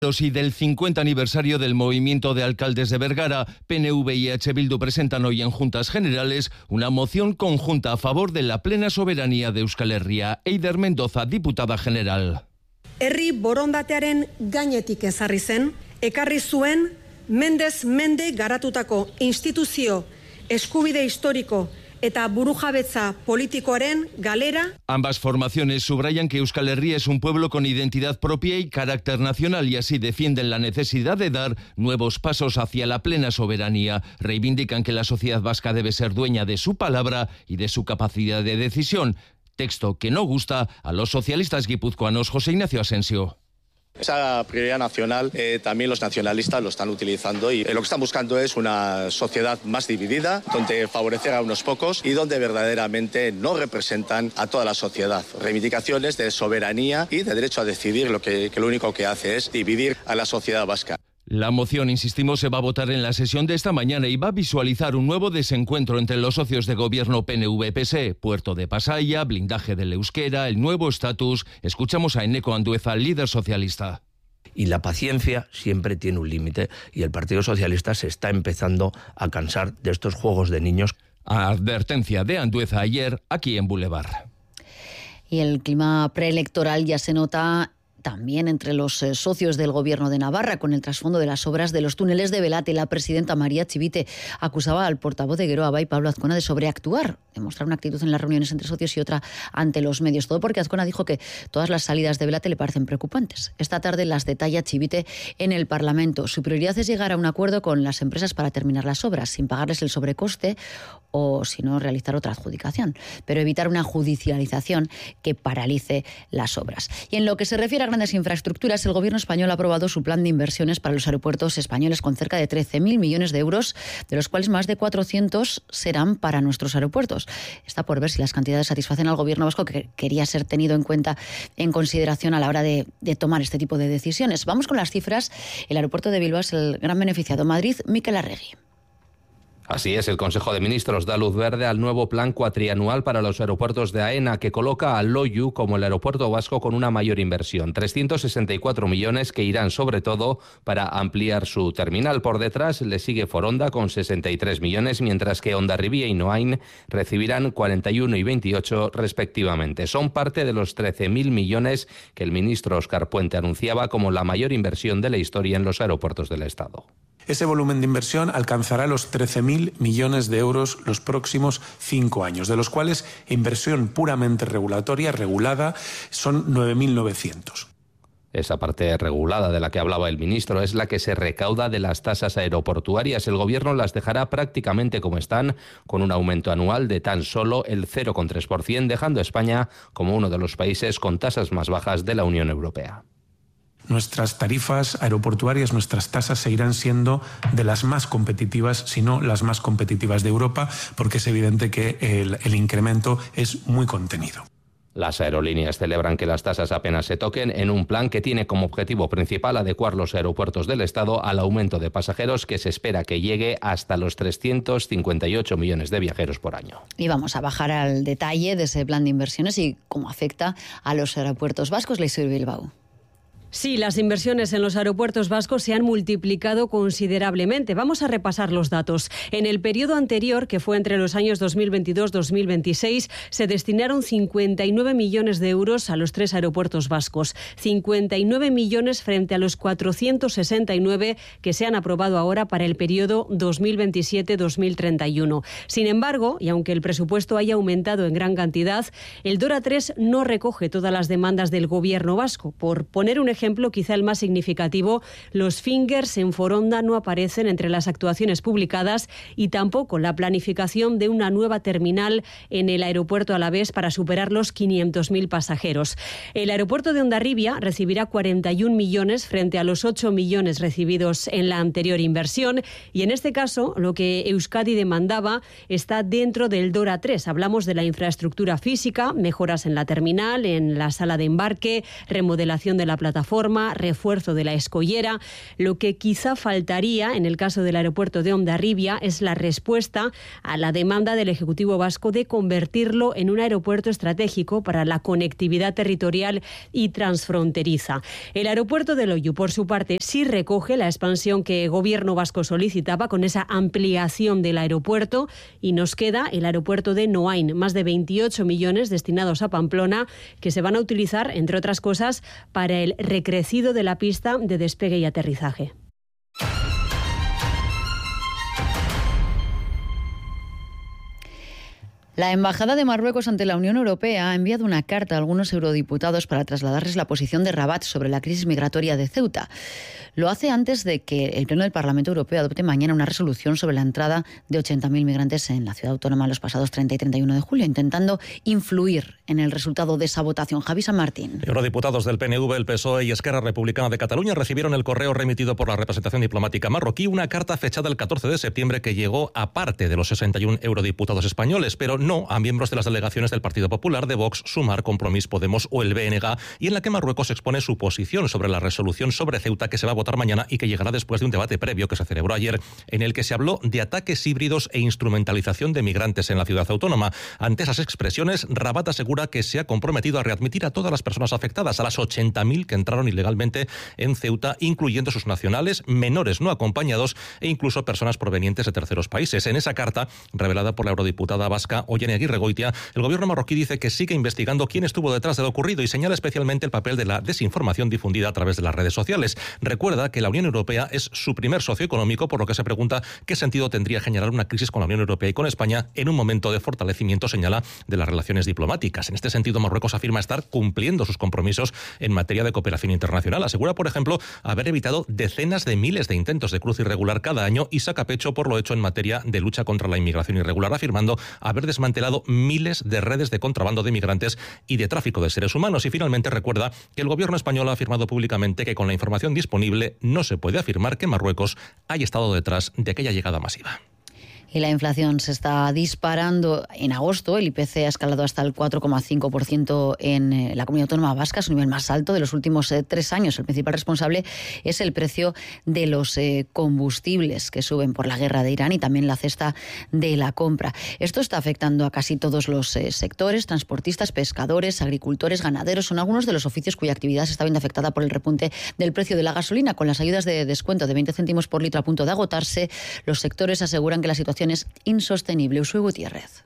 Y del 50 aniversario del Movimiento de Alcaldes de Vergara, PNV y EH Bildu presentan hoy en Juntas Generales una moción conjunta a favor de la plena soberanía de Euskal Herria. Eider Mendoza, diputada general. Herri borondatearen gainetik ezarri zen, ekarri zuen mendez mende garatutako instituzio, eskubide historiko eta burujabetza politikoaren galera. Ambas formaciones subrayan que Euskal Herria es un pueblo con identidad propia y carácter nacional y así defienden la necesidad de dar nuevos pasos hacia la plena soberanía. Reivindican que la sociedad vasca debe ser dueña de su palabra y de su capacidad de decisión. Texto que no gusta a los socialistas guipuzcoanos. José Ignacio Asensio. Esa prioridad nacional también los nacionalistas lo están utilizando y lo que están buscando es una sociedad más dividida, donde favorecer a unos pocos y donde verdaderamente no representan a toda la sociedad. Reivindicaciones de soberanía y de derecho a decidir que lo único que hace es dividir a la sociedad vasca. La moción, insistimos, se va a votar en la sesión de esta mañana y va a visualizar un nuevo desencuentro entre los socios de gobierno PNV-PSE, Puerto de Pasaia, blindaje del euskera, el nuevo estatus. Escuchamos a Eneko Andueza, líder socialista. Y la paciencia siempre tiene un límite y el Partido Socialista se está empezando a cansar de estos juegos de niños. Advertencia de Andueza ayer aquí en Boulevard. Y el clima preelectoral ya se nota también entre los socios del Gobierno de Navarra, con el trasfondo de las obras de los túneles de Belate. La presidenta María Chivite acusaba al portavoz de Geroa Bai, Pablo Azcona, de sobreactuar, de mostrar una actitud en las reuniones entre socios y otra ante los medios. Todo porque Azcona dijo que todas las salidas de Belate le parecen preocupantes. Esta tarde las detalla Chivite en el Parlamento. Su prioridad es llegar a un acuerdo con las empresas para terminar las obras, sin pagarles el sobrecoste o, si no, realizar otra adjudicación, pero evitar una judicialización que paralice las obras. Y en lo que se refiere a grandes infraestructuras, el Gobierno español ha aprobado su plan de inversiones para los aeropuertos españoles con cerca de 13.000 millones de euros, de los cuales más de 400 serán para nuestros aeropuertos. Está por ver si las cantidades satisfacen al Gobierno vasco, que quería ser tenido en consideración a la hora de tomar este tipo de decisiones. Vamos con las cifras. El aeropuerto de Bilbao es el gran beneficiado. Madrid, Mikel Arregui. Así es, el Consejo de Ministros da luz verde al nuevo plan cuatrianual para los aeropuertos de AENA, que coloca a Loiu como el aeropuerto vasco con una mayor inversión, 364 millones que irán sobre todo para ampliar su terminal. Por detrás le sigue Foronda con 63 millones, mientras que Hondarribia y Noain recibirán 41 y 28 respectivamente. Son parte de los 13.000 millones que el ministro Óscar Puente anunciaba como la mayor inversión de la historia en los aeropuertos del Estado. Ese volumen de inversión alcanzará los 13.000 millones de euros los próximos 5 años, de los cuales inversión puramente regulada, son 9.900. Esa parte regulada de la que hablaba el ministro es la que se recauda de las tasas aeroportuarias. El Gobierno las dejará prácticamente como están, con un aumento anual de tan solo el 0,3%, dejando a España como uno de los países con tasas más bajas de la Unión Europea. Nuestras tarifas aeroportuarias, nuestras tasas seguirán siendo de las más competitivas, si no las más competitivas de Europa, porque es evidente que el incremento es muy contenido. Las aerolíneas celebran que las tasas apenas se toquen en un plan que tiene como objetivo principal adecuar los aeropuertos del Estado al aumento de pasajeros que se espera que llegue hasta los 358 millones de viajeros por año. Y vamos a bajar al detalle de ese plan de inversiones y cómo afecta a los aeropuertos vascos. Leisur Bilbao. Sí, las inversiones en los aeropuertos vascos se han multiplicado considerablemente. Vamos a repasar los datos. En el periodo anterior, que fue entre los años 2022-2026, se destinaron 59 millones de euros a los 3 aeropuertos vascos. 59 millones frente a los 469 que se han aprobado ahora para el periodo 2027-2031. Sin embargo, y aunque el presupuesto haya aumentado en gran cantidad, el DORA 3 no recoge todas las demandas del Gobierno vasco. Por poner un ejemplo, quizá el más significativo, los fingers en Foronda no aparecen entre las actuaciones publicadas y tampoco la planificación de una nueva terminal en el aeropuerto alavés para superar los 500.000 pasajeros. El aeropuerto de Hondarribia recibirá 41 millones frente a los 8 millones recibidos en la anterior inversión y en este caso lo que Euskadi demandaba está dentro del DORA 3. Hablamos de la infraestructura física, mejoras en la terminal, en la sala de embarque, remodelación de la plataforma reforma, refuerzo de la escollera. Lo que quizá faltaría en el caso del aeropuerto de Hondarribia es la respuesta a la demanda del Ejecutivo vasco de convertirlo en un aeropuerto estratégico para la conectividad territorial y transfronteriza. El aeropuerto de Loiu, por su parte, sí recoge la expansión que el Gobierno vasco solicitaba con esa ampliación del aeropuerto, y nos queda el aeropuerto de Noain, más de 28 millones destinados a Pamplona, que se van a utilizar, entre otras cosas, para el recrecido de la pista de despegue y aterrizaje. La Embajada de Marruecos ante la Unión Europea ha enviado una carta a algunos eurodiputados para trasladarles la posición de Rabat sobre la crisis migratoria de Ceuta. Lo hace antes de que el Pleno del Parlamento Europeo adopte mañana una resolución sobre la entrada de 80.000 migrantes en la ciudad autónoma los pasados 30 y 31 de julio, intentando influir en el resultado de esa votación. Javi San Martín. Eurodiputados del PNV, el PSOE y Esquerra Republicana de Cataluña recibieron el correo remitido por la representación diplomática marroquí, una carta fechada el 14 de septiembre que llegó a parte de los 61 eurodiputados españoles, pero no a miembros de las delegaciones del Partido Popular, de Vox, Sumar, Compromís, Podemos o el BNG, y en la que Marruecos expone su posición sobre la resolución sobre Ceuta que se va a votar mañana y que llegará después de un debate previo que se celebró ayer, en el que se habló de ataques híbridos e instrumentalización de migrantes en la ciudad autónoma. Ante esas expresiones, Rabat asegura que se ha comprometido a readmitir a todas las personas afectadas, a las 80.000 que entraron ilegalmente en Ceuta, incluyendo sus nacionales, menores no acompañados e incluso personas provenientes de terceros países. En esa carta, revelada por la eurodiputada vasca Ollane Aguirregoitia, el gobierno marroquí dice que sigue investigando quién estuvo detrás de lo ocurrido y señala especialmente el papel de la desinformación difundida a través de las redes sociales. Recuerda que la Unión Europea es su primer socio económico, por lo que se pregunta qué sentido tendría generar una crisis con la Unión Europea y con España en un momento de fortalecimiento, señala, de las relaciones diplomáticas. En este sentido, Marruecos afirma estar cumpliendo sus compromisos en materia de cooperación internacional. Asegura, por ejemplo, haber evitado decenas de miles de intentos de cruce irregular cada año y saca pecho por lo hecho en materia de lucha contra la inmigración irregular, afirmando haber desmantelado miles de redes de contrabando de migrantes y de tráfico de seres humanos. Y finalmente recuerda que el gobierno español ha afirmado públicamente que con la información disponible no se puede afirmar que Marruecos haya estado detrás de aquella llegada masiva. Y la inflación se está disparando. En agosto el IPC ha escalado hasta el 4,5% en la comunidad autónoma vasca, su nivel más alto de los últimos 3 años. El principal responsable es el precio de los combustibles, que suben por la guerra de Irán, y también la cesta de la compra. Esto está afectando a casi todos los sectores: transportistas, pescadores, agricultores, ganaderos. Son algunos de los oficios cuya actividad se está viendo afectada por el repunte del precio de la gasolina. Con las ayudas de descuento de 20 céntimos por litro a punto de agotarse, los sectores aseguran que la situación es insostenible. Usue Gutiérrez.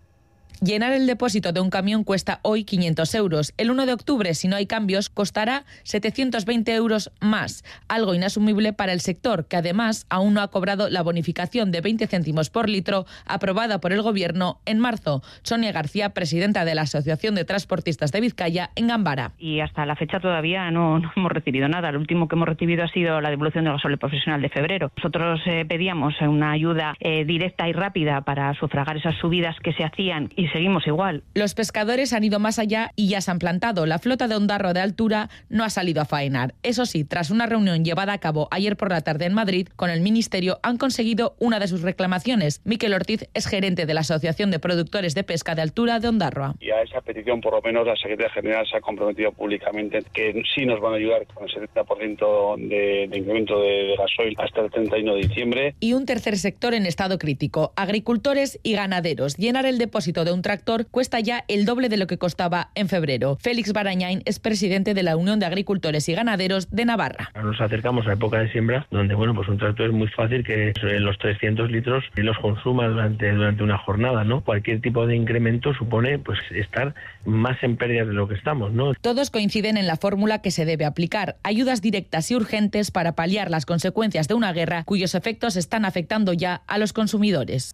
Llenar el depósito de un camión cuesta hoy 500 euros. El 1 de octubre, si no hay cambios, costará 720 euros más, algo inasumible para el sector, que además aún no ha cobrado la bonificación de 20 céntimos por litro aprobada por el Gobierno en marzo. Sonia García, presidenta de la Asociación de Transportistas de Vizcaya, en Gambara. Y hasta la fecha todavía no hemos recibido nada. Lo último que hemos recibido ha sido la devolución del gasoil profesional de febrero. Nosotros pedíamos una ayuda directa y rápida para sufragar esas subidas que se hacían y seguimos igual. Los pescadores han ido más allá y ya se han plantado. La flota de Ondarroa de Altura no ha salido a faenar. Eso sí, tras una reunión llevada a cabo ayer por la tarde en Madrid con el Ministerio, han conseguido una de sus reclamaciones. Miquel Ortiz es gerente de la Asociación de Productores de Pesca de Altura de Ondarroa. Y a esa petición, por lo menos, la Secretaría General se ha comprometido públicamente que sí nos van a ayudar con el 70% de incremento de gasoil hasta el 31 de diciembre. Y un tercer sector en estado crítico: agricultores y ganaderos. Llenar el depósito de un tractor cuesta ya el doble de lo que costaba en febrero. Félix Barañain es presidente de la Unión de Agricultores y Ganaderos de Navarra. Nos acercamos a la época de siembra, donde pues un tractor es muy fácil que los 300 litros los consuma durante una jornada, ¿no? Cualquier tipo de incremento supone pues estar más en pérdidas de lo que estamos, ¿no? Todos coinciden en la fórmula que se debe aplicar: ayudas directas y urgentes para paliar las consecuencias de una guerra cuyos efectos están afectando ya a los consumidores.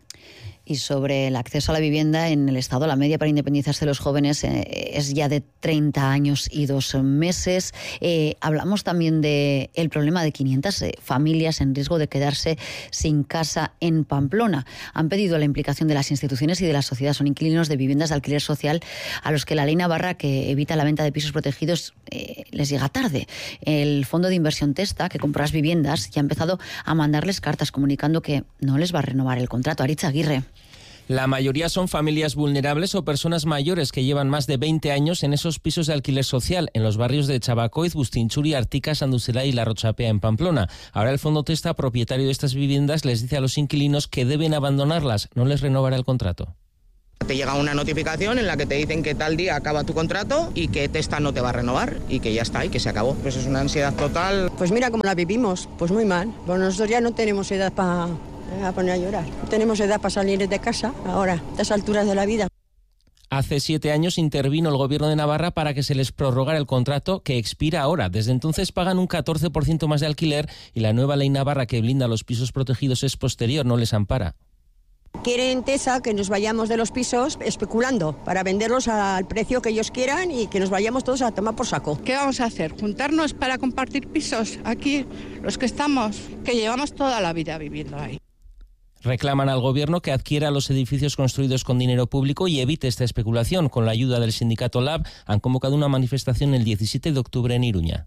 Y sobre el acceso a la vivienda en el Estado, la media para independizarse de los jóvenes es ya de 30 años y 2 meses. Hablamos también del problema de 500 familias en riesgo de quedarse sin casa en Pamplona. Han pedido la implicación de las instituciones y de la sociedad. Son inquilinos de viviendas de alquiler social a los que la ley navarra, que evita la venta de pisos protegidos, les llega tarde. El Fondo de Inversión Testa, que compró las viviendas, ya ha empezado a mandarles cartas comunicando que no les va a renovar el contrato. Aritz Aguirre. La mayoría son familias vulnerables o personas mayores que llevan más de 20 años en esos pisos de alquiler social en los barrios de Chabacoiz, Bustinchuri, Artica, Sanduzelay y La Rochapea en Pamplona. Ahora el Fondo Testa, propietario de estas viviendas, les dice a los inquilinos que deben abandonarlas, no les renovará el contrato. Te llega una notificación en la que te dicen que tal día acaba tu contrato y que Testa no te va a renovar y que ya está y que se acabó. Pues es una ansiedad total. Pues mira cómo la vivimos, pues muy mal. Pues nosotros ya no tenemos edad para poner a llorar. No tenemos edad para salir de casa ahora, a estas alturas de la vida. Hace 7 años intervino el Gobierno de Navarra para que se les prorrogara el contrato que expira ahora. Desde entonces pagan un 14% más de alquiler y la nueva ley navarra que blinda los pisos protegidos es posterior, no les ampara. Quieren Tesa que nos vayamos de los pisos especulando para venderlos al precio que ellos quieran y que nos vayamos todos a tomar por saco. ¿Qué vamos a hacer? ¿Juntarnos para compartir pisos aquí, los que estamos, que llevamos toda la vida viviendo ahí? Reclaman al Gobierno que adquiera los edificios construidos con dinero público y evite esta especulación. Con la ayuda del sindicato LAB han convocado una manifestación el 17 de octubre en Iruña.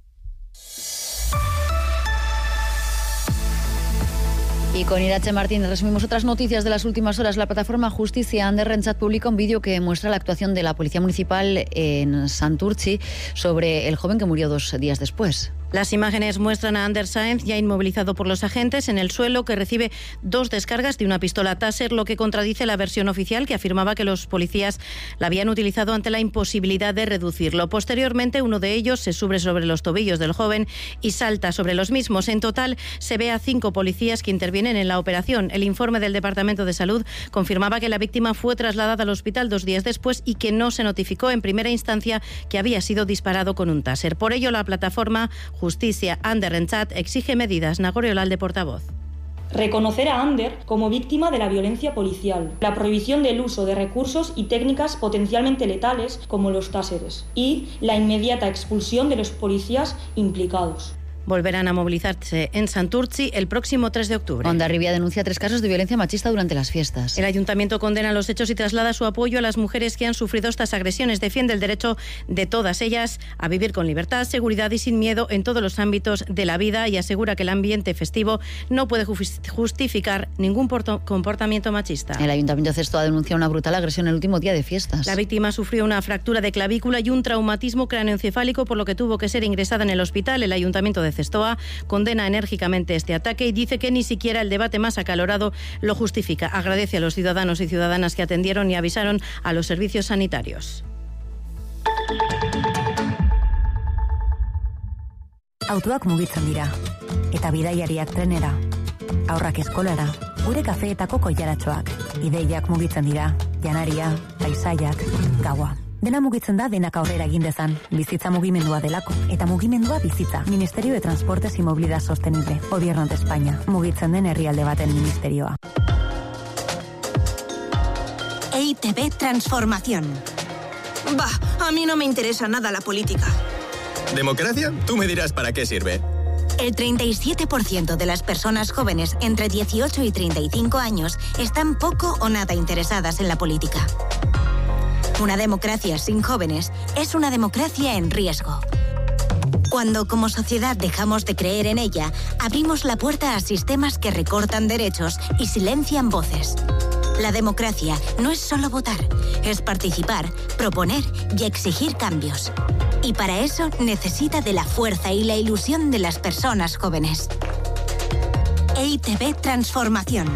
Y con Irache Martínez resumimos otras noticias de las últimas horas. La plataforma Justicia Anderrentzat publica un vídeo que muestra la actuación de la Policía Municipal en Santurtzi sobre el joven que murió 2 días después. Las imágenes muestran a Ander Sáenz ya inmovilizado por los agentes en el suelo, que recibe 2 descargas de una pistola Taser, lo que contradice la versión oficial que afirmaba que los policías la habían utilizado ante la imposibilidad de reducirlo. Posteriormente, uno de ellos se sube sobre los tobillos del joven y salta sobre los mismos. En total, se ve a 5 policías que intervienen en la operación. El informe del Departamento de Salud confirmaba que la víctima fue trasladada al hospital 2 días después y que no se notificó en primera instancia que había sido disparado con un Taser. Por ello, la plataforma Justicia Anderrentzat exige medidas. Nagore Olalde, portavoz. Reconocer a Ander como víctima de la violencia policial, la prohibición del uso de recursos y técnicas potencialmente letales como los táseres y la inmediata expulsión de los policías implicados. Volverán a movilizarse en Santurtzi el próximo 3 de octubre. Hondarribia denuncia 3 casos de violencia machista durante las fiestas. El ayuntamiento condena los hechos y traslada su apoyo a las mujeres que han sufrido estas agresiones. Defiende el derecho de todas ellas a vivir con libertad, seguridad y sin miedo en todos los ámbitos de la vida, y asegura que el ambiente festivo no puede justificar ningún comportamiento machista. El ayuntamiento de Zestoa denuncia una brutal agresión el último día de fiestas. La víctima sufrió una fractura de clavícula y un traumatismo craneoencefálico, por lo que tuvo que ser ingresada en el hospital. El ayuntamiento de Zestoa condena enérgicamente este ataque y dice que ni siquiera el debate más acalorado lo justifica. Agradece a los ciudadanos y ciudadanas que atendieron y avisaron a los servicios sanitarios. Autoak mugitzen dira, eta bidaiariak trenera, aurrak eskolara, gure kafeetako koilaratxoak, ideiak mugitzen dira, janaria, paisaiak, gaua. Dena mugitzen da denak aurrera egin dezan. Bizitza mugimendua delako. Eta mugimendua bizitza. Ministerio de Transportes y Movilidad Sostenible. Gobierno de España. Mugitzen den herrialde baten ministerioa. EITB Transformación. A mí no me interesa nada la política. ¿Democracia? Tú me dirás para qué sirve. El 37% de las personas jóvenes entre 18 y 35 años están poco o nada interesadas en la política. Una democracia sin jóvenes es una democracia en riesgo. Cuando como sociedad dejamos de creer en ella, abrimos la puerta a sistemas que recortan derechos y silencian voces. La democracia no es solo votar, es participar, proponer y exigir cambios. Y para eso necesita de la fuerza y la ilusión de las personas jóvenes. EITB Transformación.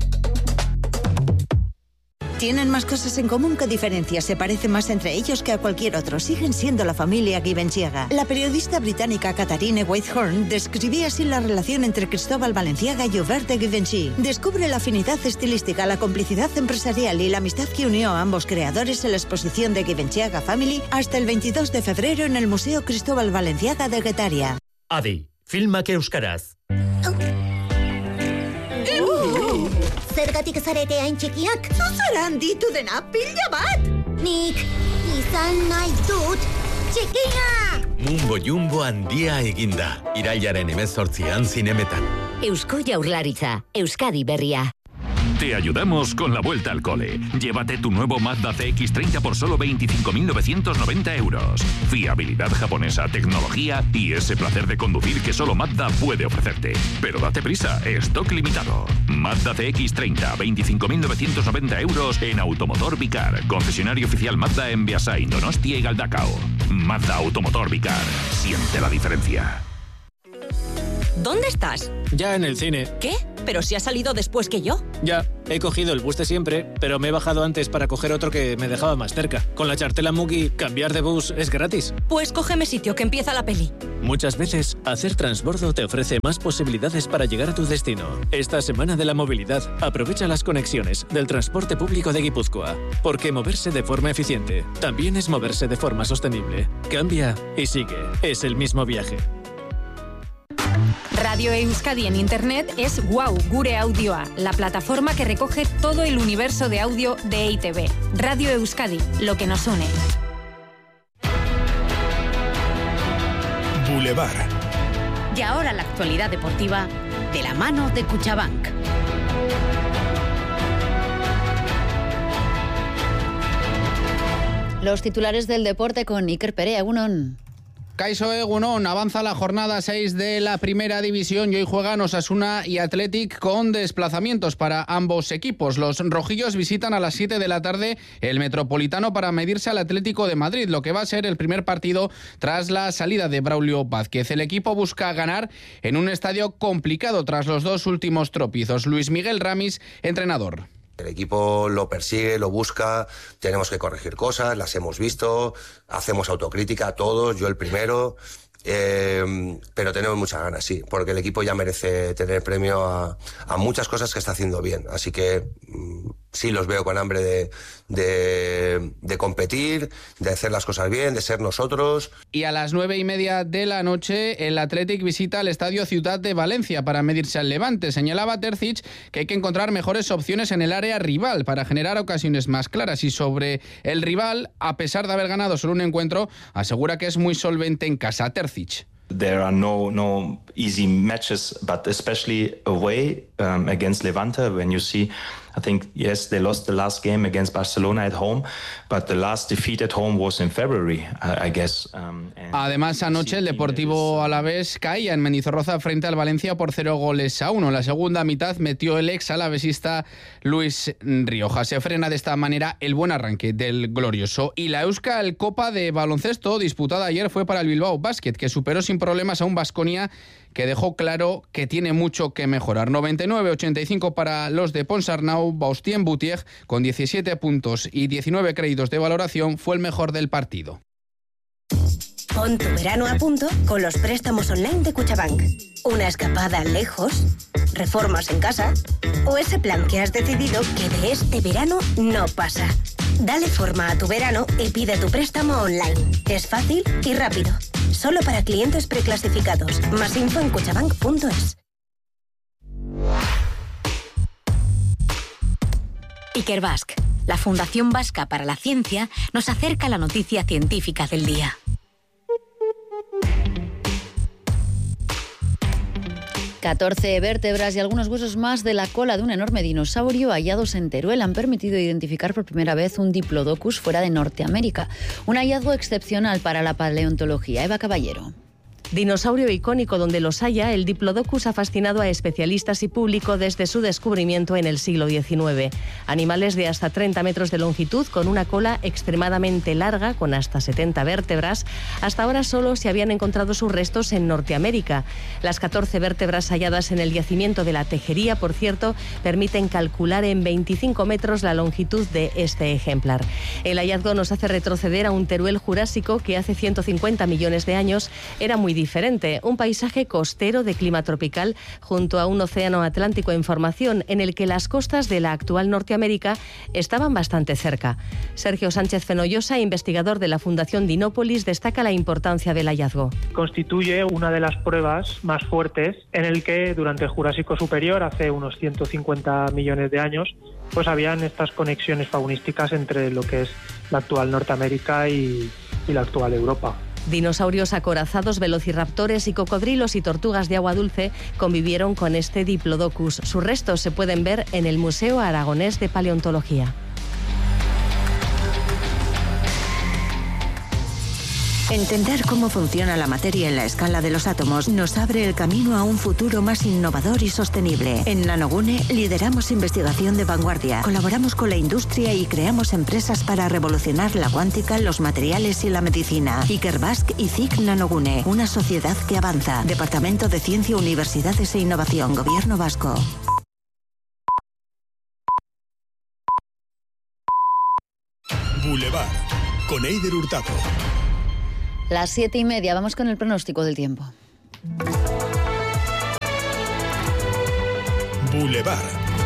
Tienen más cosas en común que diferencias. Se parecen más entre ellos que a cualquier otro. Siguen siendo la familia Givenchy. La periodista británica Catherine Whitehorn describía así la relación entre Cristóbal Balenciaga y Hubert de Givenchy. Descubre la afinidad estilística, la complicidad empresarial y la amistad que unió a ambos creadores en la exposición de Givenchy Family hasta el 22 de febrero en el Museo Cristóbal Balenciaga de Getaria. Adi, filmak euskaraz. Zergatik zarete hain txikiak? Zuzeran ditu dena pila bat! Nik izan nahi dut txikia! Mumbo Jumbo handia eginda. Irailaren 18an zinemetan. Eusko Jaurlaritza, Euskadi berria. Te ayudamos con la vuelta al cole. Llévate tu nuevo Mazda CX-30 por solo 25.990 euros. Fiabilidad japonesa, tecnología y ese placer de conducir que solo Mazda puede ofrecerte. Pero date prisa, stock limitado. Mazda CX-30, 25.990 euros en Automotor Vicar. Concesionario oficial Mazda en Beasain, Donostia y Galdacao. Mazda Automotor Vicar. Siente la diferencia. ¿Dónde estás? Ya en el cine. ¿Qué? ¿Pero si has salido después que yo? Ya, he cogido el bus de siempre, pero me he bajado antes para coger otro que me dejaba más cerca. Con la Chartela Mugi, cambiar de bus es gratis. Pues cógeme sitio, que empieza la peli. Muchas veces, hacer transbordo te ofrece más posibilidades para llegar a tu destino. Esta semana de la movilidad, aprovecha las conexiones del transporte público de Guipúzcoa. Porque moverse de forma eficiente también es moverse de forma sostenible. Cambia y sigue. Es el mismo viaje. Radio Euskadi en Internet es Wow Gure Audioa, la plataforma que recoge todo el universo de audio de EITB. Radio Euskadi, lo que nos une. Boulevard. Y ahora la actualidad deportiva de la mano de Cuchabank. Los titulares del deporte con Iker Perea, Egunon. Kaixo Egunon, avanza la jornada 6 de la primera división y hoy juegan Osasuna y Athletic con desplazamientos para ambos equipos. Los rojillos visitan a las 7 de la tarde el Metropolitano para medirse al Atlético de Madrid, lo que va a ser el primer partido tras la salida de Braulio Vázquez. El equipo busca ganar en un estadio complicado tras los dos últimos tropiezos. Luis Miguel Ramis, entrenador. El equipo lo persigue, lo busca, tenemos que corregir cosas, las hemos visto, hacemos autocrítica todos, yo el primero, pero tenemos muchas ganas, sí, porque el equipo ya merece tener premio a muchas cosas que está haciendo bien, así que sí los veo con hambre de competir, de hacer las cosas bien, de ser nosotros. Y a las 9:30 de la noche el Athletic visita el Estadio Ciutat de Valencia para medirse al Levante. Señalaba Terzic que hay que encontrar mejores opciones en el área rival para generar ocasiones más claras. Y sobre el rival, a pesar de haber ganado solo un encuentro, asegura que es muy solvente en casa. Terzic. There are no easy matches, but especially away against Levante, when you see, I think, yes, they lost the last game against Barcelona at home, but the last defeat at home was in February, I guess. Además, anoche el Deportivo Alavés caía en Mendizorroza frente al Valencia por 0-1. La segunda mitad metió el ex alavesista Luis Rioja. Se frena de esta manera el buen arranque del glorioso. Y la Euskal Copa de baloncesto disputada ayer fue para el Bilbao Basket, que superó sin problemas a un Baskonia que dejó claro que tiene mucho que mejorar. 99-85 para los de Ponsarnau. Bastien Boutier, con 17 puntos y 19 créditos de valoración, fue el mejor del partido. Pon tu verano a punto con los préstamos online de Cuchabank. Una escapada lejos, reformas en casa o ese plan que has decidido que de este verano no pasa. Dale forma a tu verano y pide tu préstamo online. Es fácil y rápido. Solo para clientes preclasificados. Más info en cuchabank.es. Ikerbasque, la Fundación Vasca para la Ciencia, nos acerca a la noticia científica del día. 14 vértebras y algunos huesos más de la cola de un enorme dinosaurio hallados en Teruel han permitido identificar por primera vez un Diplodocus fuera de Norteamérica. Un hallazgo excepcional para la paleontología. Eva Caballero. Dinosaurio icónico donde los haya, el Diplodocus ha fascinado a especialistas y público desde su descubrimiento en el siglo XIX. Animales de hasta 30 metros de longitud, con una cola extremadamente larga, con hasta 70 vértebras. Hasta ahora solo se habían encontrado sus restos en Norteamérica. Las 14 vértebras halladas en el yacimiento de la Tejería, por cierto, permiten calcular en 25 metros la longitud de este ejemplar. El hallazgo nos hace retroceder a un Teruel jurásico que hace 150 millones de años era muy diferente, un paisaje costero de clima tropical junto a un océano Atlántico en formación en el que las costas de la actual Norteamérica estaban bastante cerca. Sergio Sánchez Fenollosa, investigador de la Fundación Dinópolis, destaca la importancia del hallazgo. Constituye una de las pruebas más fuertes en el que durante el Jurásico Superior, hace unos 150 millones de años, pues habían estas conexiones faunísticas entre lo que es la actual Norteamérica y la actual Europa. Dinosaurios acorazados, velociraptores y cocodrilos y tortugas de agua dulce convivieron con este Diplodocus. Sus restos se pueden ver en el Museo Aragonés de Paleontología. Entender cómo funciona la materia en la escala de los átomos nos abre el camino a un futuro más innovador y sostenible. En Nanogune lideramos investigación de vanguardia, colaboramos con la industria y creamos empresas para revolucionar la cuántica, los materiales y la medicina. Ikerbasque y CIC Nanogune, una sociedad que avanza. Departamento de Ciencia, Universidades e Innovación, Gobierno Vasco. Boulevard, con Eider Hurtado. Las 7:30, vamos con el pronóstico del tiempo. Boulevard.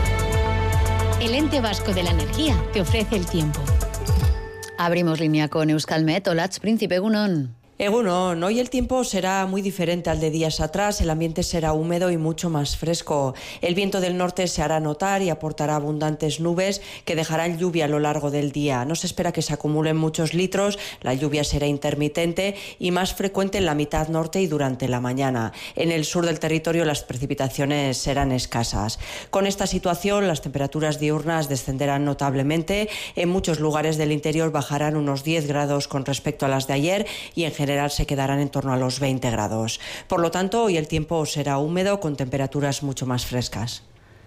El Ente Vasco de la Energía te ofrece el tiempo. Abrimos línea con Euskalmet. Olatz Príncipe, egunon. Egunon, hoy el tiempo será muy diferente al de días atrás, el ambiente será húmedo y mucho más fresco. El viento del norte se hará notar y aportará abundantes nubes que dejarán lluvia a lo largo del día. No se espera que se acumulen muchos litros, la lluvia será intermitente y más frecuente en la mitad norte y durante la mañana. En el sur del territorio las precipitaciones serán escasas. Con esta situación las temperaturas diurnas descenderán notablemente, en muchos lugares del interior bajarán unos 10 grados con respecto a las de ayer y en general se quedarán en torno a los 20 grados. Por lo tanto, hoy el tiempo será húmedo con temperaturas mucho más frescas.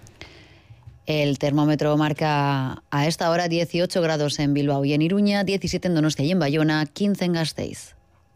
El termómetro marca a esta hora 18 grados en Bilbao y en Iruña, 17 en Donostia y en Bayona, 15 en Gasteiz.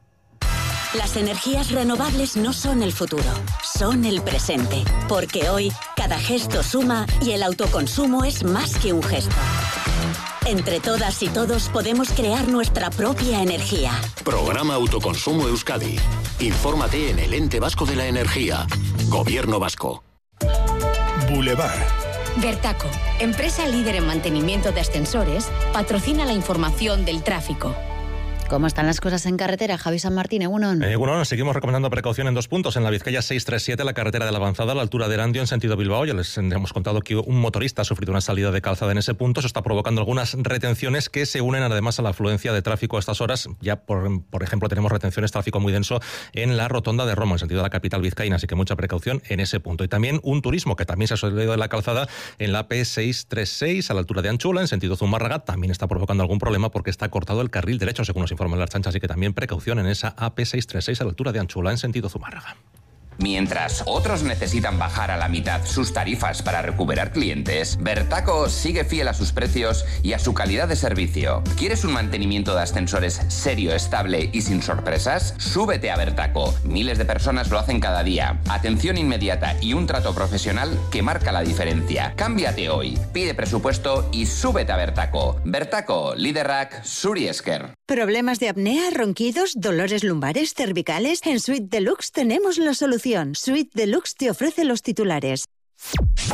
Las energías renovables no son el futuro, son el presente. Porque hoy, cada gesto suma y el autoconsumo es más que un gesto. Entre todas y todos podemos crear nuestra propia energía. Programa Autoconsumo Euskadi. Infórmate en el Ente Vasco de la Energía. Gobierno Vasco. Boulevard. Vertaco, empresa líder en mantenimiento de ascensores, patrocina la información del tráfico. ¿Cómo están las cosas en carretera? Javi San Martín, egunon. Seguimos recomendando precaución en 2 puntos. En la Vizcaya 637, la carretera de la Avanzada, a la altura de Erandio, en sentido Bilbao. Ya les hemos contado que un motorista ha sufrido una salida de calzada en ese punto. Eso está provocando algunas retenciones que se unen además a la afluencia de tráfico a estas horas. Ya, por ejemplo, tenemos retenciones, tráfico muy denso en la rotonda de Roma, en sentido de la capital vizcaína. Así que mucha precaución en ese punto. Y también un turismo que también se ha salido de la calzada en la P636, a la altura de Anchula, en sentido Zumárraga. También está provocando algún problema porque está cortado el carril derecho, según nos informa la Ertzaintza. Así que también precaución en esa AP636 a la altura de Anchula, en sentido Zumárraga. Mientras otros necesitan bajar a la mitad sus tarifas para recuperar clientes, Vertaco sigue fiel a sus precios y a su calidad de servicio. ¿Quieres un mantenimiento de ascensores serio, estable y sin sorpresas? Súbete a Vertaco. Miles de personas lo hacen cada día. Atención inmediata y un trato profesional que marca la diferencia. Cámbiate hoy. Pide presupuesto y súbete a Vertaco. Vertaco, Liderrak, Zuri esker. ¿Problemas de apnea, ronquidos, dolores lumbares, cervicales? En Suite Deluxe tenemos la solución. Suite Deluxe te ofrece los titulares.